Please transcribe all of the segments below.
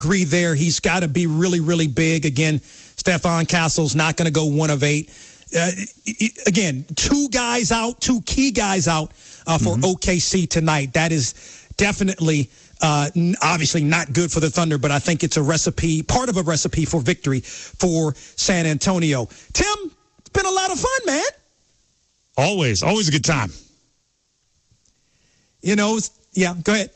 agree there. He's got to be really, really big. Again, Stephon Castle's not going to go 1 of 8. Again, two key guys out for OKC tonight. That is definitely obviously not good for the Thunder, but I think it's part of a recipe for victory for San Antonio. Tim, it's been a lot of fun, man. Always a good time. Yeah, go ahead.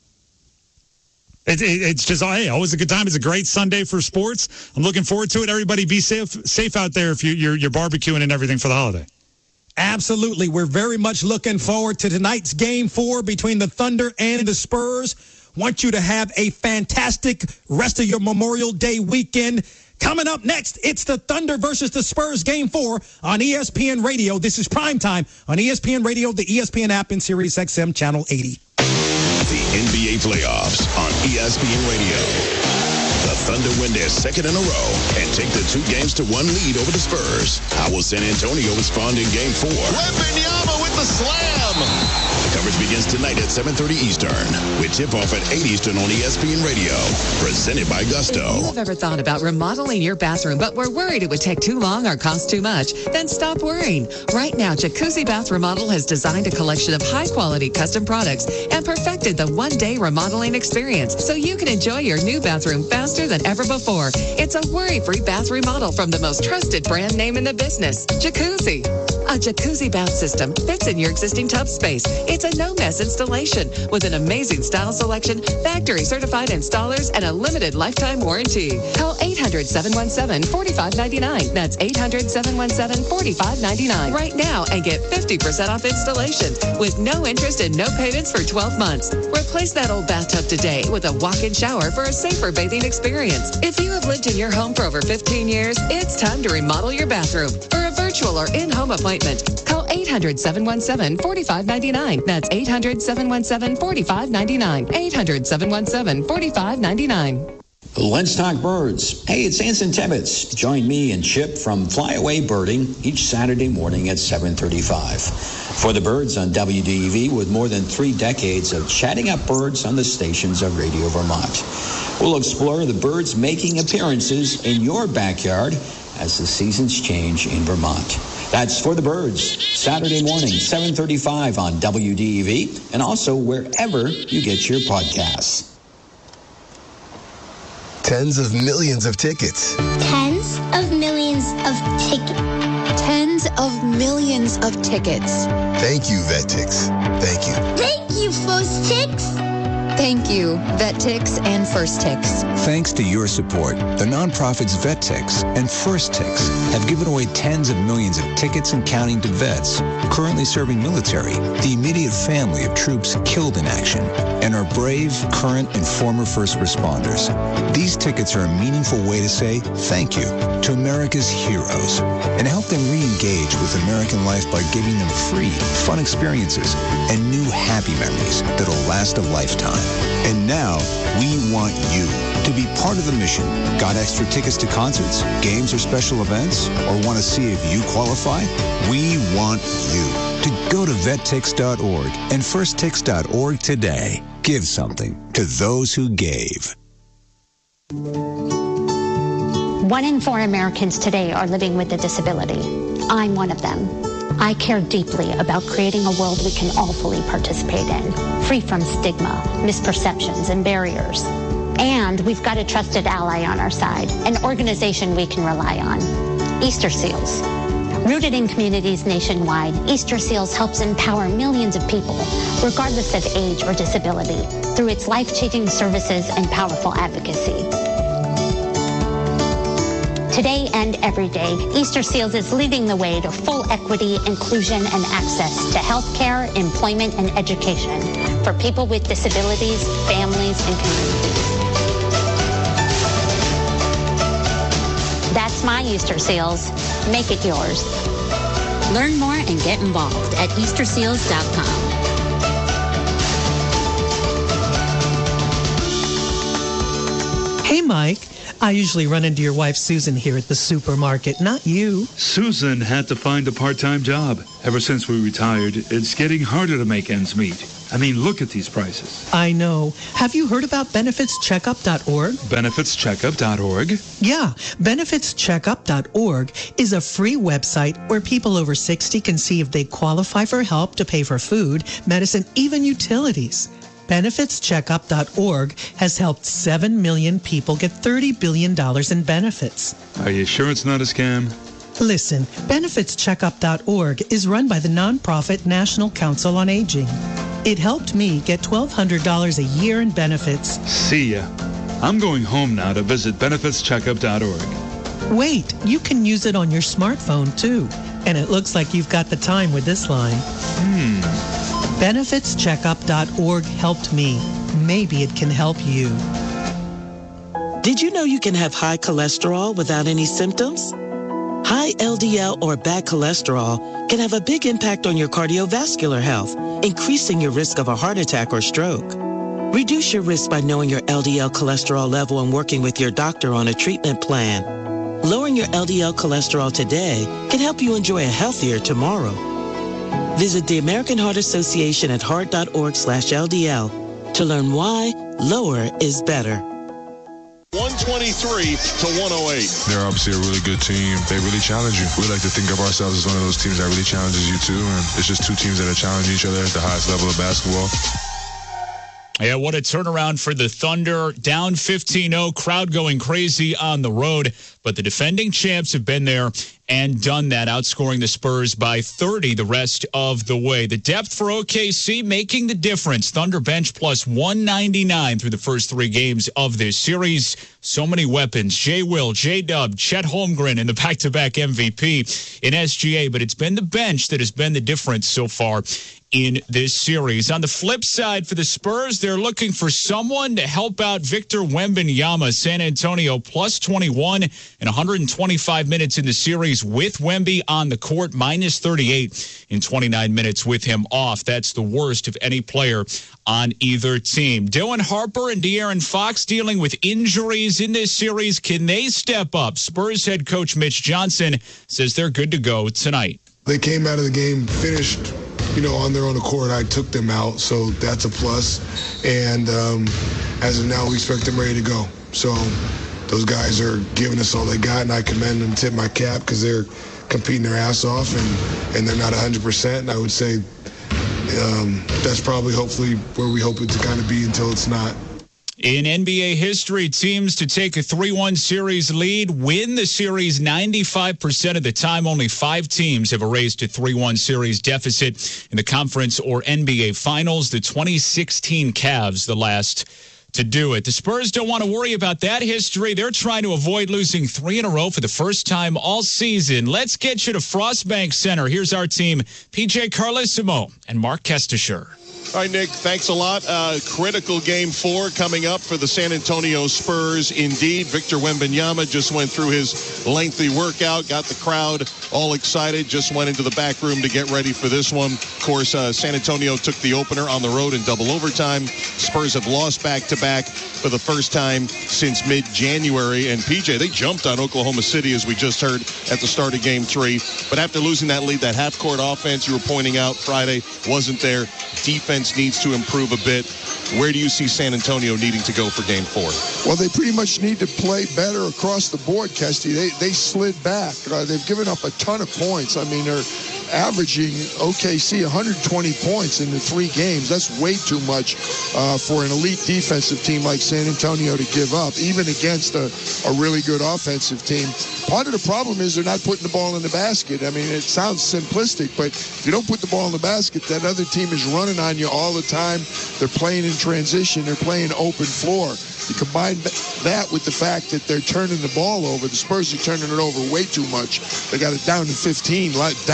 It's just, hey, always a good time. It's a great Sunday for sports. I'm looking forward to it. Everybody be safe out there if you're barbecuing and everything for the holiday. Absolutely. We're very much looking forward to tonight's Game 4 between the Thunder and the Spurs. Want you to have a fantastic rest of your Memorial Day weekend. Coming up next, it's the Thunder versus the Spurs Game 4 on ESPN Radio. This is Primetime on ESPN Radio, the ESPN app, and Sirius XM Channel 80. The NBA playoffs on ESPN Radio. The Thunder win their second in a row and take the 2-1 lead over the Spurs. How will San Antonio respond in Game 4? Wembanyama with the slam. Coverage begins tonight at 7:30 Eastern with tip-off at 8 Eastern on ESPN Radio. Presented by Gusto. If you've ever thought about remodeling your bathroom but were worried it would take too long or cost too much, then stop worrying. Right now, Jacuzzi Bath Remodel has designed a collection of high-quality custom products and perfected the one-day remodeling experience so you can enjoy your new bathroom faster than ever before. It's a worry-free bath remodel from the most trusted brand name in the business, Jacuzzi. A Jacuzzi bath system fits in your existing tub space. It's a no-mess installation with an amazing style selection, factory-certified installers, and a limited lifetime warranty. Call 800-717-4599. That's 800-717-4599 right now and get 50% off installation with no interest and no payments for 12 months. Replace that old bathtub today with a walk-in shower for a safer bathing experience. If you have lived in your home for over 15 years, it's time to remodel your bathroom. For a virtual or in-home appointment, call 800-717-4599. That's 800-717-4599. 800-717-4599. Let's talk birds. Hey, it's Anson Tibbetts. Join me and Chip from Flyaway Birding each Saturday morning at 7:35. For the birds on WDEV, with more than 3 decades of chatting up birds on the stations of Radio Vermont. We'll explore the birds making appearances in your backyard as the seasons change in Vermont. That's For the Birds, Saturday morning, 7:35 on WDEV, and also wherever you get your podcasts. Tens of millions of tickets. Tens of millions of tickets. Tens of millions of tickets. Thank you, VetTix. Thank you. Thank you, First Tix. Thank you, VetTix and First Tix. Thanks to your support, the nonprofits VetTix and First Tix have given away tens of millions of tickets and counting to vets currently serving military, the immediate family of troops killed in action, and our brave, current, and former first responders. These tickets are a meaningful way to say thank you to America's heroes and help them re-engage with American life by giving them free, fun experiences and new happy memories that'll last a lifetime. And now, we want you to be part of the mission. Got extra tickets to concerts, games, or special events? Or want to see if you qualify? We want you to go to vettix.org and firsttix.org today. Give something to those who gave. 1 in 4 Americans today are living with a disability. I'm one of them. I care deeply about creating a world we can all fully participate in, free from stigma, misperceptions, and barriers. And we've got a trusted ally on our side, an organization we can rely on, Easter Seals. Rooted in communities nationwide, Easter Seals helps empower millions of people, regardless of age or disability, through its life-changing services and powerful advocacy. Today and every day, Easter Seals is leading the way to full equity, inclusion, and access to health care, employment, and education for people with disabilities, families, and communities. That's my Easter Seals. Make it yours. Learn more and get involved at EasterSeals.com. Hey, Mike. I usually run into your wife, Susan, here at the supermarket, not you. Susan had to find a part-time job. Ever since we retired, it's getting harder to make ends meet. I mean, look at these prices. I know. Have you heard about benefitscheckup.org? Benefitscheckup.org? Yeah, benefitscheckup.org is a free website where people over 60 can see if they qualify for help to pay for food, medicine, even utilities. Benefitscheckup.org has helped 7 million people get $30 billion in benefits. Are you sure it's not a scam? Listen, benefitscheckup.org is run by the nonprofit National Council on Aging. It helped me get $1,200 a year in benefits. See ya. I'm going home now to visit benefitscheckup.org. Wait, you can use it on your smartphone too. And it looks like you've got the time with this line. Benefitscheckup.org helped me. Maybe it can help you. Did you know you can have high cholesterol without any symptoms? High LDL or bad cholesterol can have a big impact on your cardiovascular health, increasing your risk of a heart attack or stroke. Reduce your risk by knowing your LDL cholesterol level and working with your doctor on a treatment plan. Lowering your LDL cholesterol today can help you enjoy a healthier tomorrow. Visit the American Heart Association at heart.org/LDL to learn why lower is better. 123 to 108. They're obviously a really good team. They really challenge you. We like to think of ourselves as one of those teams that really challenges you too. And it's just two teams that are challenging each other at the highest level of basketball. Yeah, what a turnaround for the Thunder. Down 15-0, crowd going crazy on the road. But the defending champs have been there and done that, outscoring the Spurs by 30 the rest of the way. The depth for OKC making the difference. Thunder bench plus 199 through the first 3 games of this series. So many weapons. Jay Will, J-Dub, Chet Holmgren in the back-to-back MVP in SGA. But it's been the bench that has been the difference so far in this series. On the flip side for the Spurs, they're looking for someone to help out Victor Wembanyama. San Antonio plus 21 and 125 minutes in the series with Wemby on the court, minus 38 in 29 minutes with him off. That's the worst of any player on either team. Dylan Harper and De'Aaron Fox dealing with injuries in this series. Can they step up? Spurs head coach Mitch Johnson says they're good to go tonight. They came out of the game finished, on their own accord. I took them out, so that's a plus. And as of now, we expect them ready to go. So those guys are giving us all they got, and I commend them, tip my cap, because they're competing their ass off, and they're not 100%. And I would say that's probably hopefully where we hope it to kind of be until it's not. In NBA history, teams to take a 3-1 series lead win the series 95% of the time. Only 5 teams have erased a 3-1 series deficit in the conference or NBA finals. The 2016 Cavs, the last to do it. The Spurs don't want to worry about that history. They're trying to avoid losing 3 in a row for the first time all season. Let's get you to Frostbank Center. Here's our team, PJ Carlesimo and Mark Kestisher. All right, Nick, thanks a lot. Critical game 4 coming up for the San Antonio Spurs. Indeed, Victor Wembanyama just went through his lengthy workout, got the crowd all excited, just went into the back room to get ready for this one. Of course, San Antonio took the opener on the road in double overtime. Spurs have lost back-to-back for the first time since mid-January. And, PJ, they jumped on Oklahoma City, as we just heard, at the start of Game 3. But after losing that lead, that half-court offense you were pointing out Friday wasn't there. Defense needs to improve a bit. Where do you see San Antonio needing to go for Game 4? Well, they pretty much need to play better across the board, Kesty. They slid back. They've given up a ton of points. I mean, they're averaging OKC 120 points in the 3 games. That's way too much for an elite defensive team like San Antonio to give up, even against a really good offensive team. Part of the problem is they're not putting the ball in the basket. I mean, it sounds simplistic, but if you don't put the ball in the basket, that other team is running on you all the time. They're playing in transition. They're playing open floor. You combine that with the fact that they're turning the ball over. The Spurs are turning it over way too much. They got it down to 15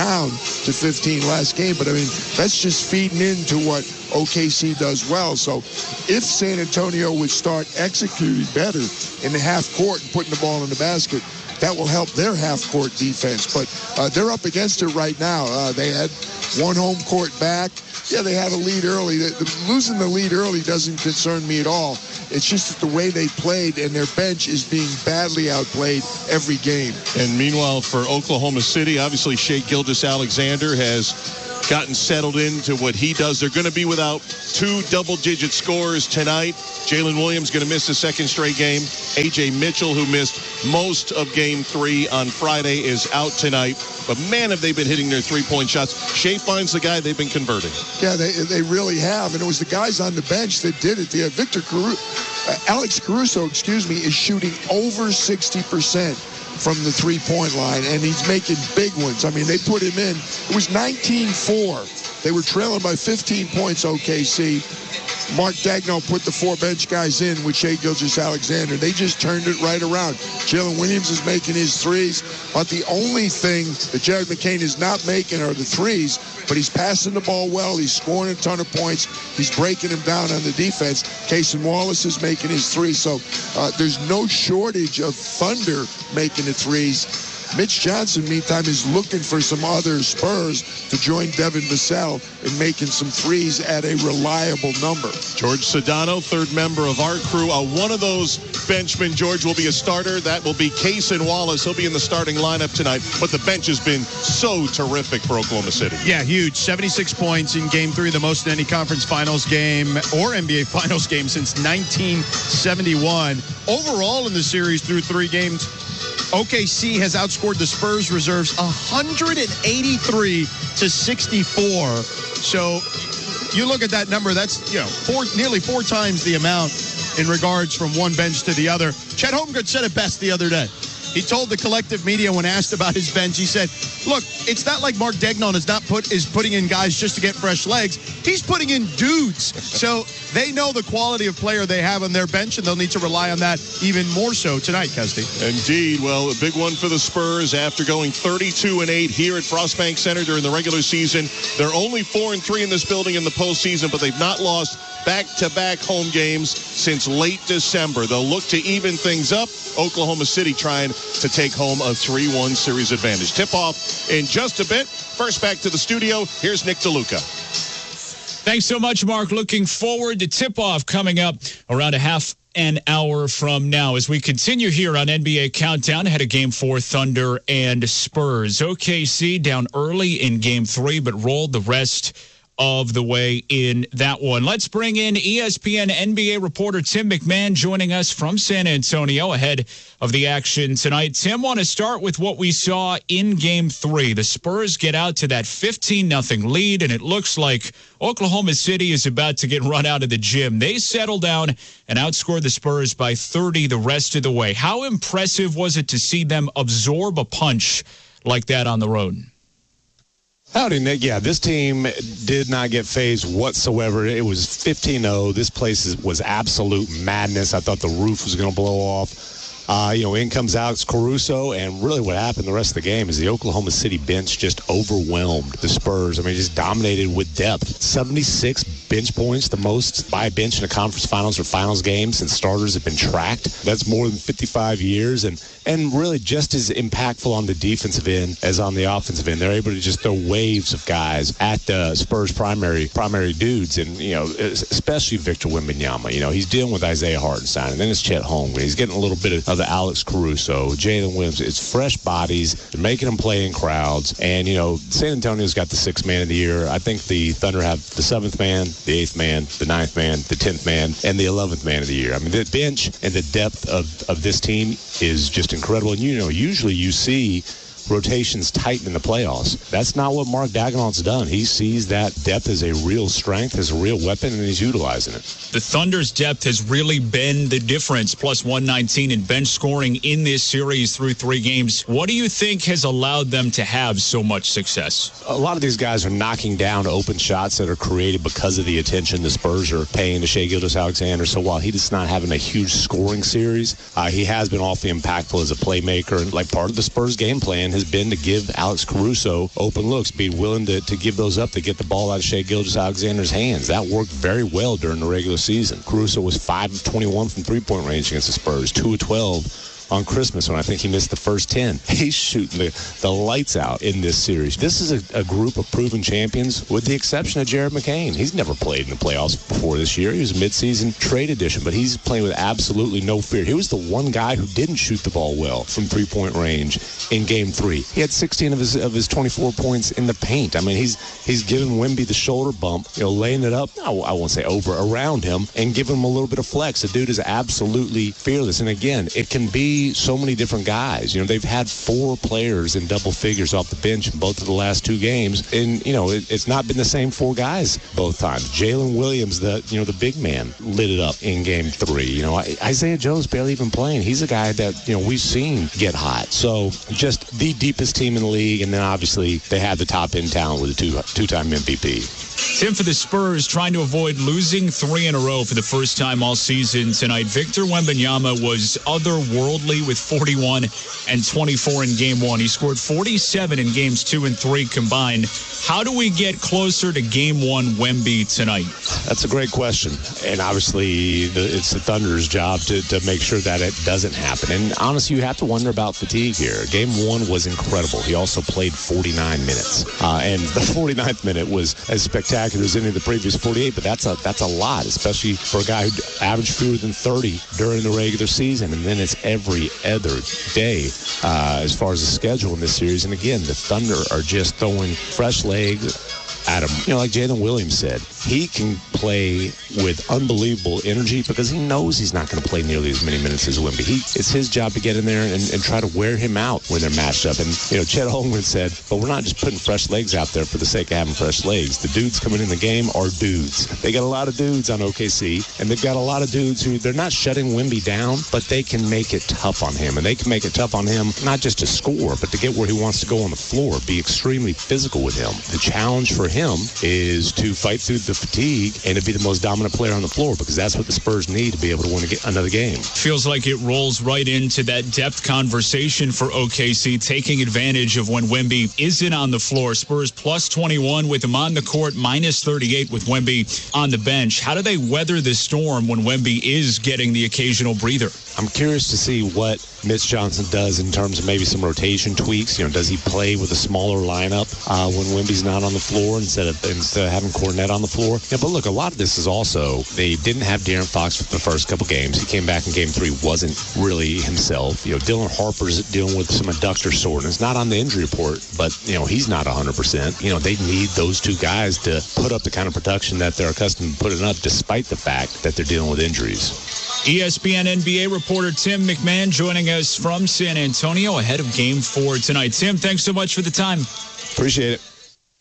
last game. But, I mean, that's just feeding into what OKC does well. So if San Antonio would start executing better in the half court and putting the ball in the basket, that will help their half-court defense. But they're up against it right now. They had one home court back. Yeah, they had a lead early. Losing the lead early doesn't concern me at all. It's just that the way they played, and their bench is being badly outplayed every game. And meanwhile, for Oklahoma City, obviously Shai Gilgeous-Alexander has gotten settled into what he does. They're going to be without 2 double-digit scorers tonight. Jalen Williams going to miss the second straight game. A.J. Mitchell, who missed most of Game 3 on Friday, is out tonight. But, man, have they been hitting their three-point shots. Shea Fine's the guy they've been converting. Yeah, they really have. And it was the guys on the bench that did it. Alex Caruso, is shooting over 60% from the three-point line, and he's making big ones. I mean, they put him in. It was 19-4. They were trailing by 15 points, OKC. Mark Daigneault put the 4 bench guys in with Shai Gilgeous-Alexander. They just turned it right around. Jalen Williams is making his threes, but the only thing that Jared McCain is not making are the threes, but he's passing the ball well. He's scoring a ton of points. He's breaking them down on the defense. Cason Wallace is making his threes, so there's no shortage of Thunder making the threes. Mitch Johnson, meantime, is looking for some other Spurs to join Devin Vassell in making some threes at a reliable number. George Sedano, third member of our crew. One of those benchmen, George, will be a starter. That will be Cason Wallace. He'll be in the starting lineup tonight. But the bench has been so terrific for Oklahoma City. Yeah, huge. 76 points in Game 3, the most in any conference finals game or NBA finals game since 1971. Overall in the series through 3 games, OKC has outscored the Spurs reserves 183 to 64. So you look at that number, that's nearly 4 times the amount in regards from one bench to the other. Chet Holmgren said it best the other day. He told the collective media when asked about his bench, he said, look, it's not like Mark Daigneault is putting in guys just to get fresh legs. He's putting in dudes. So they know the quality of player they have on their bench, and they'll need to rely on that even more so tonight, Kesty. Indeed. Well, a big one for the Spurs after going 32-8 here at Frostbank Center during the regular season. They're only 4-3 in this building in the postseason, but they've not lost back-to-back home games since late December. They'll look to even things up. Oklahoma City trying to take home a 3-1 series advantage. Tip-off in just a bit. First, back to the studio. Here's Nick DeLuca. Thanks so much, Mark. Looking forward to tip-off coming up around a half an hour from now as we continue here on NBA Countdown ahead of Game 4, Thunder and Spurs. OKC down early in Game 3, but rolled the rest of the way in that one. Let's bring in ESPN NBA reporter Tim McMahon joining us from San Antonio ahead of the action tonight. Tim, want to start with what we saw in Game 3. The Spurs get out to that 15-0 lead, and it looks like Oklahoma City is about to get run out of the gym. They settle down and outscore the Spurs by 30 the rest of the way. How impressive was it to see them absorb a punch like that on the road? Howdy, Nick. Yeah, this team did not get phased whatsoever. It was 15-0. This place was absolute madness. I thought the roof was going to blow off. In comes Alex Caruso, and really what happened the rest of the game is the Oklahoma City bench just overwhelmed the Spurs. I mean, just dominated with depth. 76 bench points, the most by a bench in a conference finals or finals game since starters have been tracked. That's more than 55 years, and really just as impactful on the defensive end as on the offensive end. They're able to just throw waves of guys at the Spurs' primary dudes, and, especially Victor Wembanyama. He's dealing with Isaiah Hartenstein, and then it's Chet Holmgren. He's getting a little bit of the Alex Caruso, Jalen Williams. It's fresh bodies. They're making them play in crowds. And, San Antonio's got the 6th man of the year. I think the Thunder have the 7th man, the 8th man, the 9th man, the 10th man, and the 11th man of the year. I mean, the bench and the depth of this team is just incredible. And, usually you see rotations tighten in the playoffs. That's not what Mark Daigneault's done. He sees that depth as a real strength, as a real weapon, and he's utilizing it. The Thunder's depth has really been the difference, plus 119 in bench scoring in this series through 3 games. What do you think has allowed them to have so much success? A lot of these guys are knocking down open shots that are created because of the attention the Spurs are paying to Shai Gilgeous-Alexander. So while he's not having a huge scoring series, he has been awfully impactful as a playmaker. And like part of the Spurs game plan has been to give Alex Caruso open looks, be willing to give those up to get the ball out of Shai Gilgeous-Alexander's hands. That worked very well during the regular season. Caruso was 5 of 21 from three-point range against the Spurs, 2 of 12 on Christmas when I think he missed the first 10. He's shooting the lights out in this series. This is a group of proven champions with the exception of Jared McCain. He's never played in the playoffs before this year. He was a midseason trade addition, but he's playing with absolutely no fear. He was the one guy who didn't shoot the ball well from three-point range in Game 3. He had 16 of his 24 points in the paint. I mean, he's giving Wemby the shoulder bump, laying it up, I won't say around him, and giving him a little bit of flex. The dude is absolutely fearless. And again, it can be so many different guys. They've had 4 players in double figures off the bench in both of the last 2 games. And, it's not been the same 4 guys both times. Jalen Williams, the big man, lit it up in Game 3. Isaiah Joe's barely even playing. He's a guy that, we've seen get hot. So just the deepest team in the league. And then obviously they had the top end talent with a two-time MVP. Tim, for the Spurs, trying to avoid losing 3 in a row for the first time all season tonight. Victor Wembanyama was otherworldly with 41 and 24 in Game 1. He scored 47 in Games 2 and 3 combined. How do we get closer to Game 1 Wemby tonight? That's a great question. And obviously, it's the Thunder's job to make sure that it doesn't happen. And honestly, you have to wonder about fatigue here. Game 1 was incredible. He also played 49 minutes. And the 49th minute was as spectacular as any of the previous 48, but that's a lot, especially for a guy who averaged fewer than 30 during the regular season. And then it's every other day as far as the schedule in this series. And again, the Thunder are just throwing fresh legs at him. Like Jalen Williams said, he can play with unbelievable energy because he knows he's not going to play nearly as many minutes as Wemby. It's his job to get in there and try to wear him out when they're matched up. And, Chet Holmgren said, but we're not just putting fresh legs out there for the sake of having fresh legs. The dudes coming in the game are dudes. They got a lot of dudes on OKC, and they've got a lot of dudes who they're not shutting Wemby down, but they can make it tough on him. And they can make it tough on him not just to score, but to get where he wants to go on the floor, be extremely physical with him. The challenge for him is to fight through the fatigue and to be the most dominant player on the floor, because that's what the Spurs need to be able to win another game. Feels like it rolls right into that depth conversation for OKC, taking advantage of when Wemby isn't on the floor. Spurs plus 21 with him on the court, minus 38 with Wemby on the bench. How do they weather the storm when Wemby is getting the occasional breather? I'm curious to see what Mitch Johnson does in terms of maybe some rotation tweaks. Does he play with a smaller lineup when Wemby's not on the floor instead of having Kornet on the floor? Yeah, but look, a lot of this is also they didn't have De'Aaron Fox for the first couple games. He came back in Game 3, wasn't really himself. Dylan Harper's dealing with some adductor soreness, not on the injury report, but he's not 100%. They need those 2 guys to put up the kind of production that they're accustomed to putting up, despite the fact that they're dealing with injuries. ESPN NBA reporter Tim McMahon joining us from San Antonio ahead of Game 4 tonight. Tim, thanks so much for the time. Appreciate it.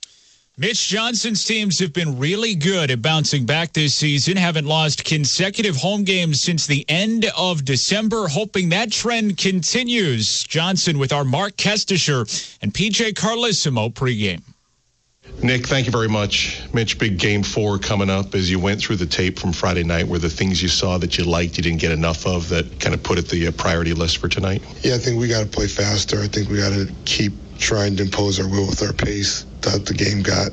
Mitch Johnson's teams have been really good at bouncing back this season, haven't lost consecutive home games since the end of December, hoping that trend continues. Johnson with our Mark Kestisher and PJ Carlissimo pregame. Nick, thank you very much. Mitch, big Game 4 coming up. As you went through the tape from Friday night, were the things you saw that you liked, you didn't get enough of, that kind of put it the priority list for tonight? Yeah, I think we got to play faster. I think we got to keep trying to impose our will with our pace. Thought the game got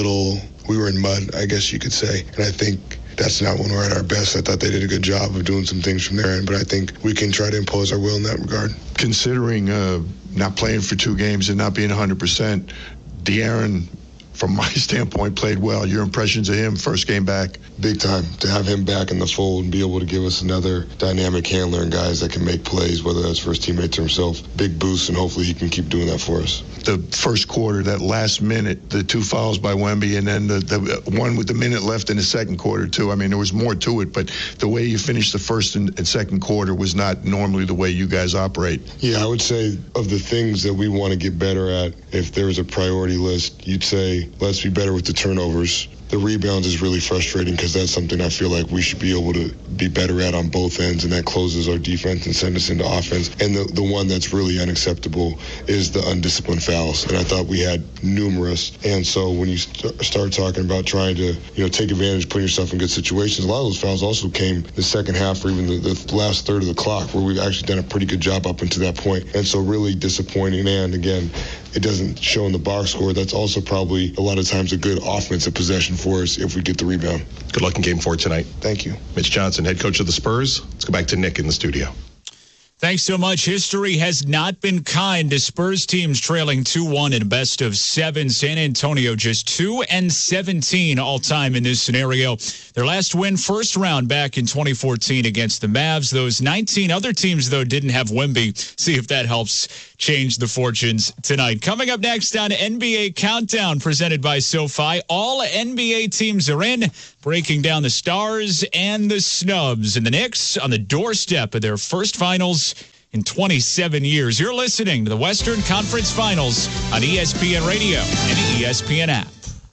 we were in mud, I guess you could say. And I think that's not when we're at our best. I thought they did a good job of doing some things from their end, but I think we can try to impose our will in that regard. Considering not playing for 2 games and not being 100%, De'Aaron, from my standpoint, played well. Your impressions of him first game back? Big time. To have him back in the fold and be able to give us another dynamic handler and guys that can make plays, whether that's for his teammates or himself, big boost, and hopefully he can keep doing that for us. The first quarter, that last minute, the 2 fouls by Wemby, and then the one with the minute left in the second quarter, too. I mean, there was more to it, but the way you finished the first and second quarter was not normally the way you guys operate. Yeah, I would say of the things that we want to get better at, if there was a priority list, you'd say, let's be better with the turnovers. The rebounds is really frustrating because that's something I feel like we should be able to be better at on both ends, and that closes our defense and sends us into offense. And the one that's really unacceptable is the undisciplined fouls, and I thought we had numerous. And so when you start talking about trying to take advantage, putting yourself in good situations, a lot of those fouls also came the second half or even the last third of the clock, where we've actually done a pretty good job up until that point. And so really disappointing. And again, it doesn't show in the box score. That's also probably a lot of times a good offensive possession for us if we get the rebound. Good luck in Game 4 tonight. Thank you. Mitch Johnson, head coach of the Spurs. Let's go back to Nick in the studio. Thanks so much. History has not been kind to Spurs teams trailing 2-1 in a best of 7. San Antonio just 2-17 all time in this scenario. Their last win, first round back in 2014 against the Mavs. Those 19 other teams, though, didn't have Wemby. See if that helps change the fortunes tonight. Coming up next on NBA Countdown, presented by SoFi. All NBA teams are in, breaking down the stars and the snubs. And the Knicks on the doorstep of their first finals in 27 years. You're listening to the Western Conference Finals on ESPN Radio and the ESPN app.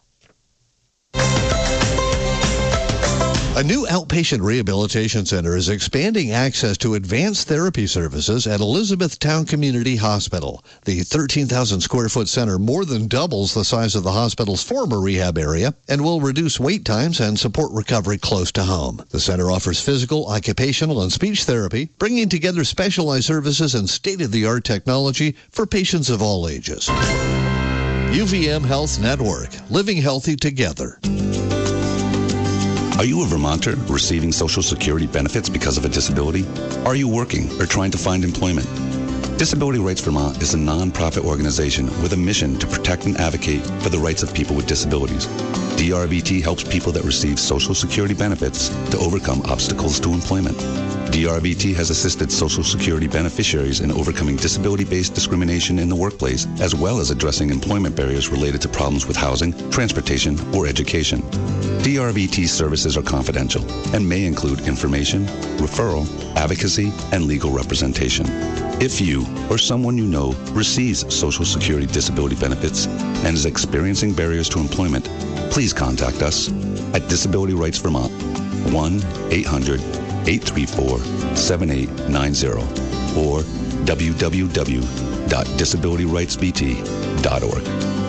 A new outpatient rehabilitation center is expanding access to advanced therapy services at Elizabethtown Community Hospital. The 13,000 square foot center more than doubles the size of the hospital's former rehab area and will reduce wait times and support recovery close to home. The center offers physical, occupational, and speech therapy, bringing together specialized services and state-of-the-art technology for patients of all ages. UVM Health Network, living healthy together. Are you a Vermonter receiving Social Security benefits because of a disability? Are you working or trying to find employment? Disability Rights Vermont is a nonprofit organization with a mission to protect and advocate for the rights of people with disabilities. DRVT helps people that receive Social Security benefits to overcome obstacles to employment. DRVT has assisted Social Security beneficiaries in overcoming disability-based discrimination in the workplace, as well as addressing employment barriers related to problems with housing, transportation, or education. DRVT services are confidential and may include information, referral, advocacy, and legal representation. If you or someone you know receives Social Security disability benefits and is experiencing barriers to employment, please contact us at Disability Rights Vermont, 1-800-834-7890 or www.disabilityrightsvt.org.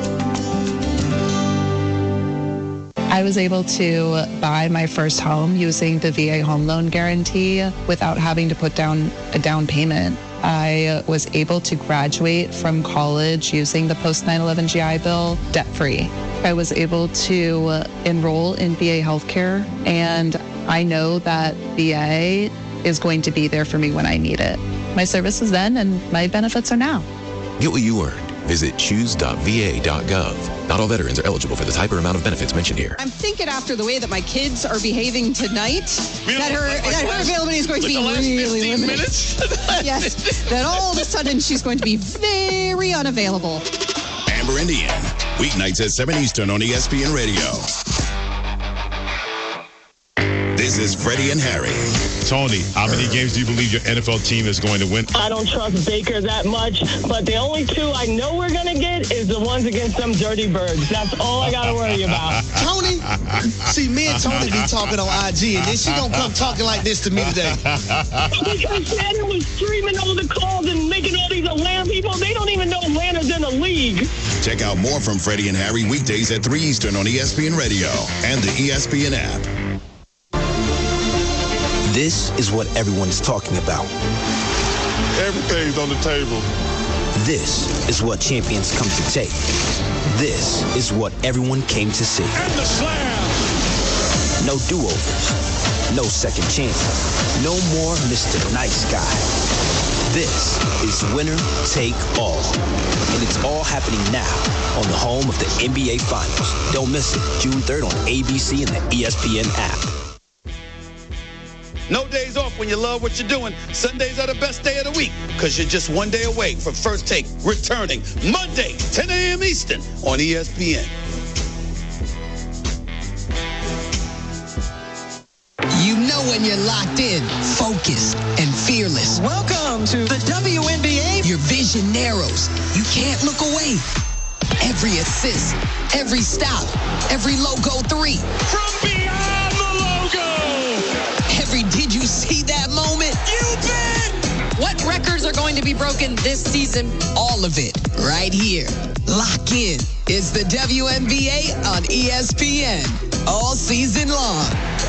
I was able to buy my first home using the VA home loan guarantee without having to put down a down payment. I was able to graduate from college using the post 9/11 GI Bill debt-free. I was able to enroll in VA healthcare, and I know that VA is going to be there for me when I need it. My service is then, and my benefits are now. Get what you earned. Visit choose.va.gov. Not all veterans are eligible for the type or amount of benefits mentioned here. I'm thinking after the way that my kids are behaving tonight, that her availability is going to be really limited. Yes, that all of a sudden she's going to be very unavailable. Amber Indian, weeknights at 7 Eastern on ESPN Radio. This is Freddie and Harry. Tony, how many games do you believe your NFL team is going to win? I don't trust Baker that much, but the only two I know we're going to get is the ones against some dirty birds. That's all I got to worry about. Tony, see, me and Tony be talking on IG, and then she going to come talking like this to me today. Because Shannon was streaming all the calls and making all these Atlanta people. They don't even know Atlanta's in the league. Check out more from Freddie and Harry weekdays at 3 Eastern on ESPN Radio and the ESPN app. This is what everyone's talking about. Everything's on the table. This is what champions come to take. This is what everyone came to see. And the slam! No do-overs. No second chances. No more Mr. Nice Guy. This is winner take all. And it's all happening now on the home of the NBA Finals. Don't miss it. June 3rd on ABC and the ESPN app. No days off when you love what you're doing. Sundays are the best day of the week because you're just one day away from First Take returning Monday, 10 a.m. Eastern on ESPN. You know when you're locked in, focused, and fearless. Welcome to the WNBA. Your vision narrows. You can't look away. Every assist, every stop, every logo three. From beyond the logo! Every did you see that moment? You bet! What records are going to be broken this season? All of it, right here. Lock in. It's the WNBA on ESPN. All season long.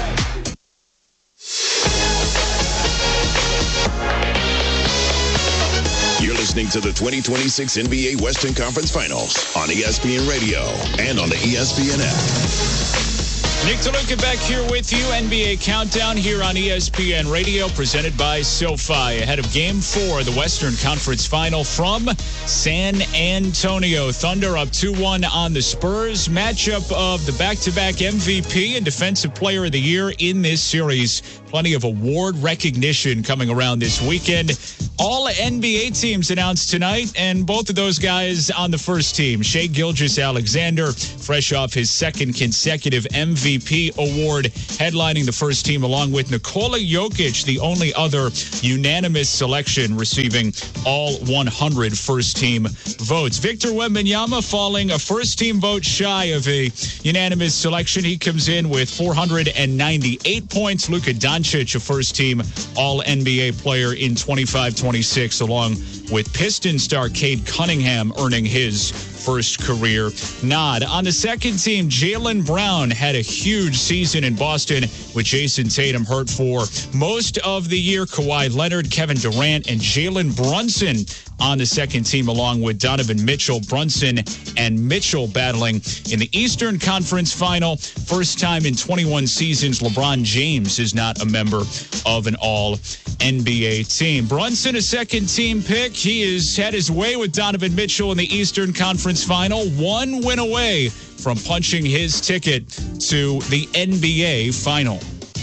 You're listening to the 2026 NBA Western Conference Finals on ESPN Radio and on the ESPN app. Nick DeLuca back here with you. NBA Countdown here on ESPN Radio, presented by SoFi. Ahead of Game 4, the Western Conference Final from San Antonio. Thunder up 2-1 on the Spurs. Matchup of the back-to-back MVP and Defensive Player of the Year in this series. Plenty of award recognition coming around this weekend. All NBA teams announced tonight, and both of those guys on the first team. Shai Gilgeous-Alexander, fresh off his second consecutive MVP award, headlining the first team along with Nikola Jokic, the only other unanimous selection receiving all 100 first-team votes. Victor Wembanyama falling a first-team vote shy of a unanimous selection. He comes in with 498 points. Luka Doncic, a first-team All-NBA player in 25-26, along with Piston star Cade Cunningham earning his first career nod. On the second team, Jaylen Brown had a huge season in Boston with Jason Tatum hurt for most of the year. Kawhi Leonard, Kevin Durant, and Jalen Brunson on the second team, along with Donovan Mitchell. Brunson and Mitchell battling in the Eastern Conference Final. First time in 21 seasons, LeBron James is not a member of an All-NBA team. Brunson, a second-team pick. He has had his way with Donovan Mitchell in the Eastern Conference Final. One win away from punching his ticket to the NBA Final.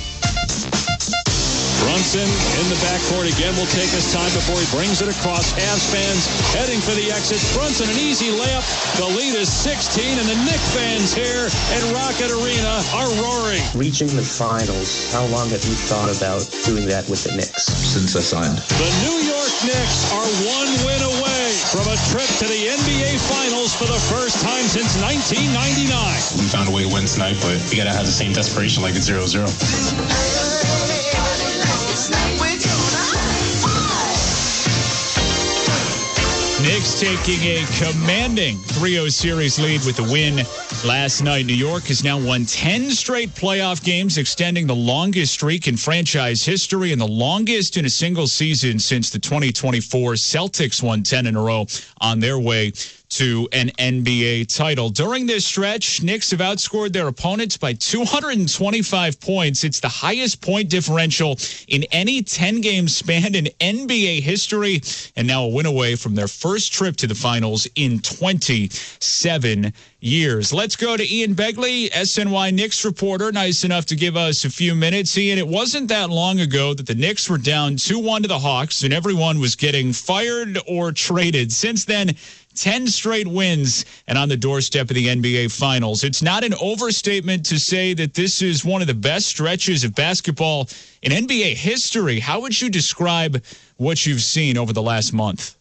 Brunson in the backcourt again will take his time before he brings it across. Avs fans heading for the exit. Brunson, an easy layup. The lead is 16, and the Knicks fans here at Rocket Arena are roaring. Reaching the finals, how long have you thought about doing that with the Knicks? Since I signed. The New York Knicks are one win away from a trip to the NBA Finals for the first time since 1999. We found a way to win tonight, but we got to have the same desperation like it's 0-0. Knicks taking a commanding 3-0 series lead with the win last night. New York has now won 10 straight playoff games, extending the longest streak in franchise history and the longest in a single season since the 2024 Celtics won 10 in a row on their way to an NBA title. During this stretch, Knicks have outscored their opponents by 225 points. It's the highest point differential in any 10-game span in NBA history, and now a win away from their first trip to the finals in 27 years. Let's go to Ian Begley, SNY Knicks reporter, nice enough to give us a few minutes. Ian, it wasn't that long ago that the Knicks were down 2-1 to the Hawks, and everyone was getting fired or traded. Since then, 10 straight wins and on the doorstep of the NBA Finals. It's not an overstatement to say that this is one of the best stretches of basketball in NBA history. How would you describe what you've seen over the last month?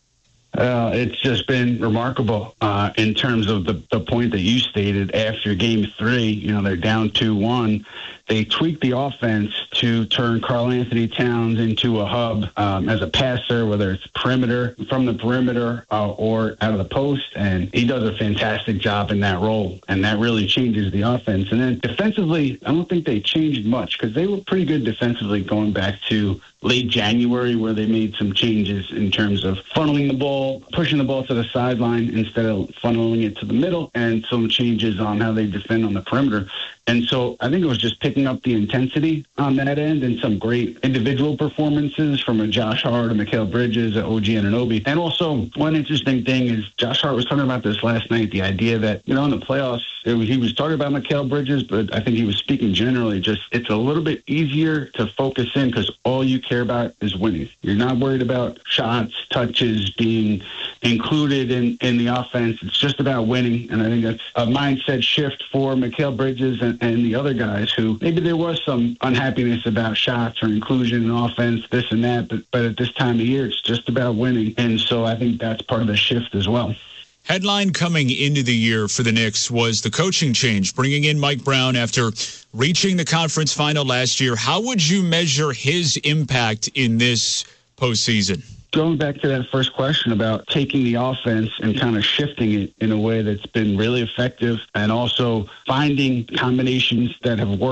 It's just been remarkable in terms of the point that you stated after Game 3. You know, they're down 2-1. They tweaked the offense to turn Karl-Anthony Towns into a hub as a passer, whether it's perimeter, from the perimeter or out of the post. And he does a fantastic job in that role. And that really changes the offense. And then defensively, I don't think they changed much because they were pretty good defensively going back to late January, where they made some changes in terms of funneling the ball, pushing the ball to the sideline instead of funneling it to the middle, and some changes on how they defend on the perimeter. And so I think it was just picking up the intensity on that end and some great individual performances from a Josh Hart, a Mikal Bridges, a OG Anunoby. And also one interesting thing is Josh Hart was talking about this last night, the idea that, you know, in the playoffs, he was talking about Mikal Bridges, but I think he was speaking generally, just it's a little bit easier to focus in because all you care about is winning. You're not worried about shots, touches being included in the offense. It's just about winning. And I think that's a mindset shift for Mikal Bridges and the other guys who maybe there was some unhappiness about shots or inclusion in offense, this and that. But at this time of year, it's just about winning. And so I think that's part of the shift as well. Headline coming into the year for the Knicks was the coaching change, bringing in Mike Brown after reaching the conference final last year. How would you measure his impact in this postseason? Going back to that first question about taking the offense and kind of shifting it in a way that's been really effective, and also finding combinations that have worked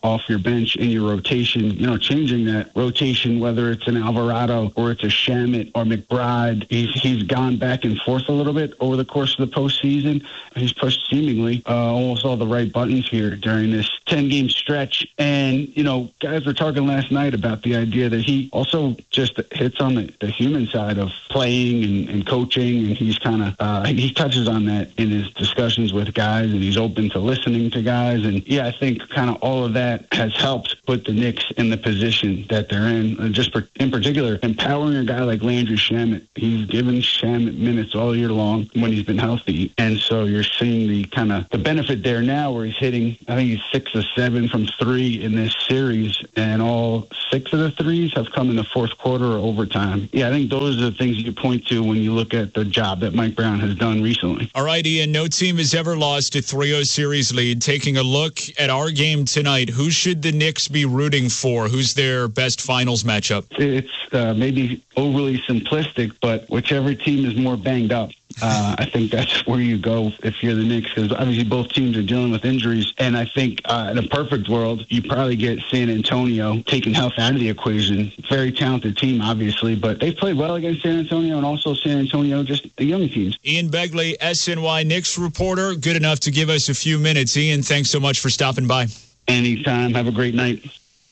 off your bench in your rotation, changing that rotation, whether it's an Alvarado or it's a Shamet or McBride. He's gone back and forth a little bit over the course of the postseason. He's pushed seemingly almost all the right buttons here during this 10-game stretch. And, guys were talking last night about the idea that he also just hits on the human side of playing and coaching, and he's kind of he touches on that in his discussions with guys, and he's open to listening to guys. And yeah, I think kind of all of that has helped put the Knicks in the position that they're in. And just in particular, empowering a guy like Landry Shamet. He's given Shamet minutes all year long when he's been healthy, and so you're seeing the benefit there now, where he's hitting, I think he's 6 of 7 from 3 in this series, and all 6 of the threes have come in the fourth quarter or overtime. Yeah, I think those are the things you point to when you look at the job that Mike Brown has done recently. All right, Ian, no team has ever lost a 3-0 series lead. Taking a look at our game tonight, who should the Knicks be rooting for? Who's their best finals matchup? It's maybe overly simplistic, but whichever team is more banged up. I think that's where you go if you're the Knicks, because obviously both teams are dealing with injuries. And I think in a perfect world, you probably get San Antonio taking health out of the equation. Very talented team, obviously, but they played well against San Antonio, and also San Antonio, just the young teams. Ian Begley, SNY Knicks reporter, good enough to give us a few minutes. Ian, thanks so much for stopping by. Anytime. Have a great night.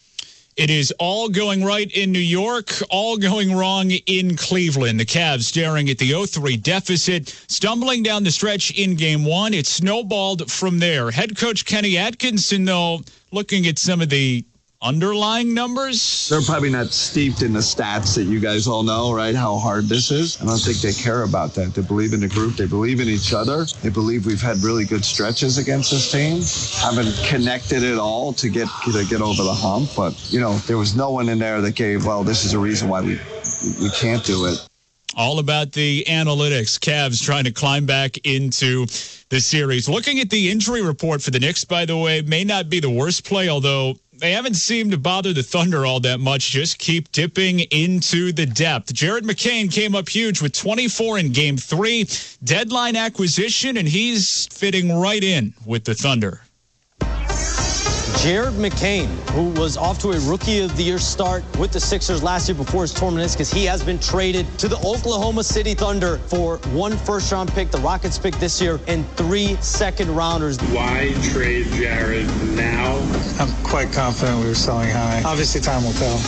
It is all going right in New York, all going wrong in Cleveland. The Cavs staring at the 0-3 deficit, stumbling down the stretch in Game 1. It snowballed from there. Head coach Kenny Atkinson, though, looking at some of the underlying numbers. They're probably not steeped in the stats that you guys all know, right? How hard this is. I don't think they care about that. They believe in the group. They believe in each other. They believe we've had really good stretches against this team. Haven't connected it all to get over the hump. But, there was no one in there that gave, well, this is a reason why we can't do it. All about the analytics. Cavs trying to climb back into the series. Looking at the injury report for the Knicks, by the way, may not be the worst play, although they haven't seemed to bother the Thunder all that much. Just keep dipping into the depth. Jared McCain came up huge with 24 in Game 3. Deadline acquisition, and he's fitting right in with the Thunder. Jared McCain, who was off to a Rookie of the Year start with the Sixers last year before his torn meniscus, he has been traded to the Oklahoma City Thunder for 1 first-round pick, the Rockets pick this year, and 3 second-rounders. Why trade Jared now? I'm quite confident we were selling high. Obviously, time will tell.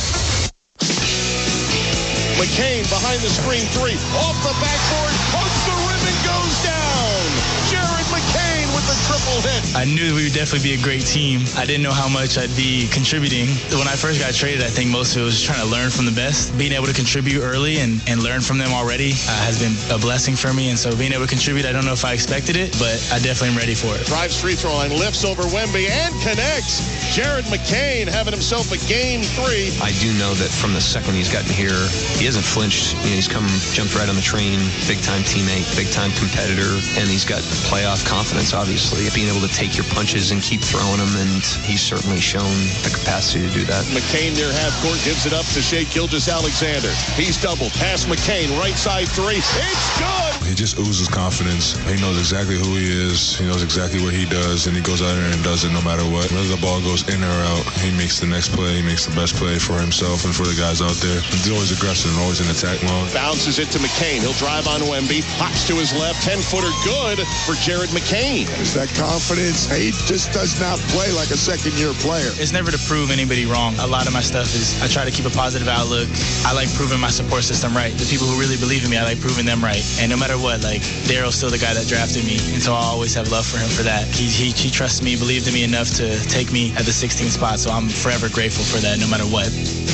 McCain behind the screen 3, off the backboard, pokes the rim and goes down. Jared McCain with the triple hit. I knew we would definitely be a great team. I didn't know how much I'd be contributing. When I first got traded, I think most of it was just trying to learn from the best. Being able to contribute early and learn from them already has been a blessing for me. And so being able to contribute, I don't know if I expected it, but I definitely am ready for it. Drives free throw line, lifts over Wemby and connects. Jared McCain having himself a Game 3. I do know that from the second he's gotten here, he hasn't flinched. He's jumped right on the train. Big-time teammate, big-time competitor, and he's got playoff confidence, obviously. Being able to take your punches and keep throwing them, and he's certainly shown the capacity to do that. McCain near half court gives it up to Shai Gilgeous-Alexander. He's doubled. Pass McCain, right side 3. It's good! He just oozes confidence. He knows exactly who he is. He knows exactly what he does, and he goes out there and does it no matter what. Whether the ball goes in or out, he makes the next play. He makes the best play for himself and for the guys out there. He's always aggressive and always in attack mode. Bounces it to McCain. He'll drive on Wemby. Hops to his left. 10-footer good for Jared McCain. Is that confidence? He just does not play like a second-year player. It's never to prove anybody wrong. A lot of my stuff is I try to keep a positive outlook. I like proving my support system right. The people who really believe in me, I like proving them right. And no matter what, Daryl's still the guy that drafted me. And so I'll always have love for him for that. He trusts me, believed in me enough to take me at the 16th spot. So I'm forever grateful for that, no matter what.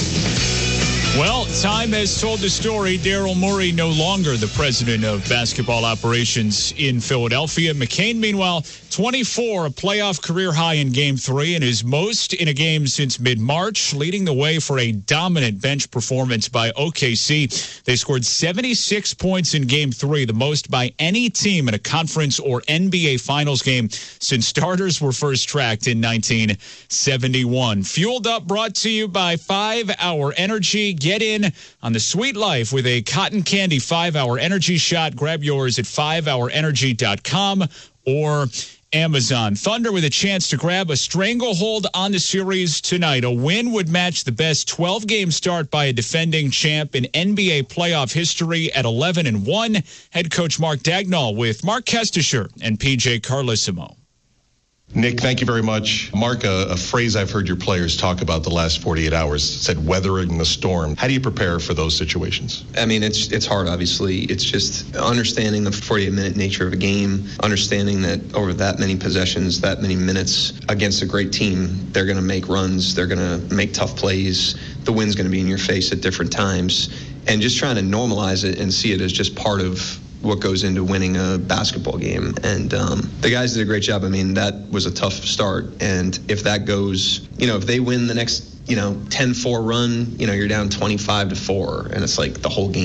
Well, time has told the story. Daryl Morey no longer the president of basketball operations in Philadelphia. McCain, meanwhile, 24, a playoff career high in Game 3, and his most in a game since mid-March, leading the way for a dominant bench performance by OKC. They scored 76 points in Game 3, the most by any team in a conference or NBA Finals game since starters were first tracked in 1971. Fueled Up brought to you by 5 Hour Energy. Get in on the sweet life with a cotton candy 5 Hour Energy shot. Grab yours at 5hourenergy.com or Amazon. Thunder with a chance to grab a stranglehold on the series tonight. A win would match the best 12-game start by a defending champ in NBA playoff history at 11-1. Head coach Mark Dagnall with Mark Kestisher and PJ Carlesimo. Nick, thank you very much. Mark, a phrase I've heard your players talk about the last 48 hours said weathering the storm. How do you prepare for those situations? I mean, it's hard, obviously. It's just understanding the 48-minute nature of a game, understanding that over that many possessions, that many minutes against a great team, they're going to make runs, they're going to make tough plays, the wind's going to be in your face at different times, and just trying to normalize it and see it as just part of what goes into winning a basketball game. And the guys did a great job. I mean, that was a tough start. And if that goes, if they win the next, 10-4 run, you're down 25-4, and it's like the whole game